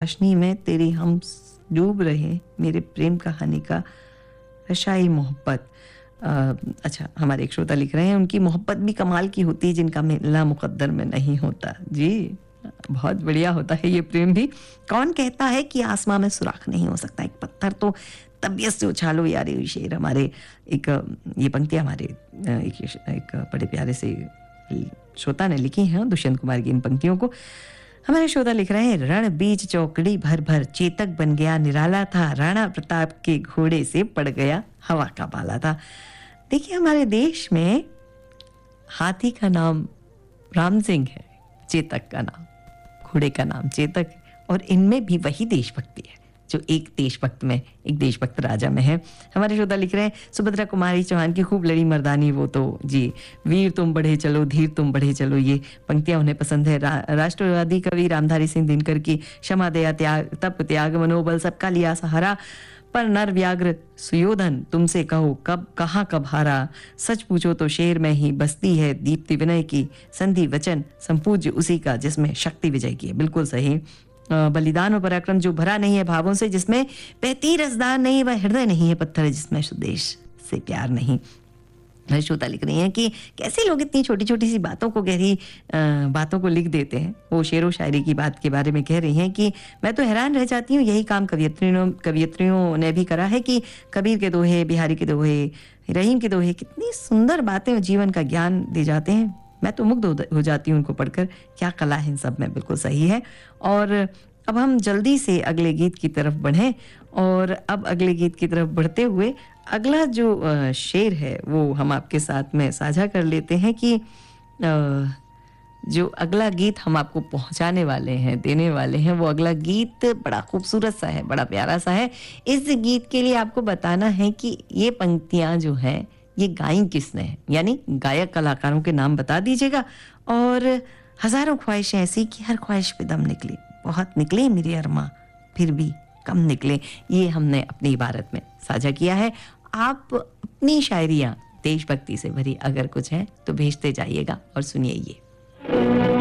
चाशनी में तेरी हम डूब रहे, मेरे प्रेम कहानी का रशाई मोहब्बत। अच्छा, हमारे एक श्रोता लिख रहे हैं, उनकी मोहब्बत भी कमाल की होती है जिनका मिलना मुकद्दर में नहीं होता। जी, बहुत बढ़िया होता है ये प्रेम भी। कौन कहता है कि आसमां में सुराख नहीं हो सकता, एक पत्थर तो तबीयत से उछालो यार। ये शेर हमारे एक, ये पंक्तियाँ हमारे एक बड़े प्यारे से श्रोता ने लिखी हैं, दुष्यंत कुमार की इन पंक्तियों को। हमारे श्रोता लिख रहे हैं, रण बीच चौकड़ी भर भर चेतक बन गया निराला था, राणा प्रताप के घोड़े से पड़ गया हवा का बाला था। देखिए, हमारे देश में हाथी का नाम राम सिंह है, चेतक का नाम, घोड़े का नाम चेतक है, और इनमें भी वही देशभक्ति है जो एक देशभक्त में, एक देशभक्त राजा में है। हमारे श्रोता लिख रहे हैं, सुभद्रा कुमारी चौहान की खूब लड़ी मर्दानी वो तो जी, वीर तुम बढ़े चलो, धीर तुम बढ़े चलो, ये पंक्तियां उन्हें पसंद है। राष्ट्रवादी कवि रामधारी सिंह दिनकर की, क्षमा दया त्याग तप त्याग मनोबल सबका लिया सहारा, पर नर व्याघ्र सुयोधन तुमसे कहो कब कहाँ कब हारा, सच पूछो तो शेर में ही बसती है दीप्ति विनय की, संधि वचन संपूज्य उसी का जिसमें शक्ति विजय की है। बिल्कुल सही। बलिदान और पराक्रम जो भरा नहीं है भावों से, जिसमें बहती रसदार नहीं, वह हृदय नहीं है पत्थर है जिसमें स्वदेश से प्यार नहीं। श्रोता लिख रही हैं कि कैसे लोग इतनी छोटी छोटी सी बातों को, गहरी बातों को लिख देते हैं। वो शेर व शायरी की बात के बारे में कह रही हैं कि मैं तो हैरान रह जाती हूँ, यही काम कवियत्रियों ने भी करा है कि कबीर के दोहे, बिहारी के दोहे, रहीम के दोहे, कितनी सुंदर बातें और जीवन का ज्ञान दे जाते हैं। मैं तो मुग्ध हो जाती हूँ उनको पढ़कर, क्या कला है इन सब में। बिल्कुल सही है। और अब हम जल्दी से अगले गीत की तरफ बढ़ें, और अब अगले गीत की तरफ बढ़ते हुए अगला जो शेर है वो हम आपके साथ में साझा कर लेते हैं कि जो अगला गीत हम आपको पहुंचाने वाले हैं, देने वाले हैं, वो अगला गीत बड़ा खूबसूरत सा है, बड़ा प्यारा सा है। इस गीत के लिए आपको बताना है कि ये पंक्तियां जो हैं ये गाई किसने है, यानी गायक कलाकारों के नाम बता दीजिएगा। और हजारों ख्वाहिशें ऐसी कि हर ख्वाहिश पे दम निकली, बहुत निकले मेरे अरमा फिर भी कम निकले, ये हमने अपनी इबारत में साझा किया है। आप अपनी शायरियां देशभक्ति से भरी अगर कुछ है तो भेजते जाइएगा और सुनिए ये।